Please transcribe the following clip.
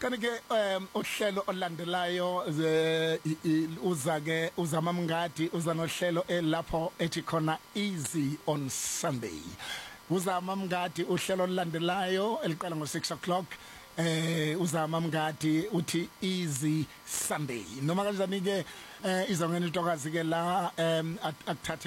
Mfana ke uhlelo olandelayo uza ke uzama mngadi uza nohlelo lapho ethi khona easy on Sunday. Uzama mngadi uhlelo olandelayo eliqala ngo6 o'clock uzama mngadi uthi easy Sunday. Noma kanjani ke izongena intokazi ke la akuthathe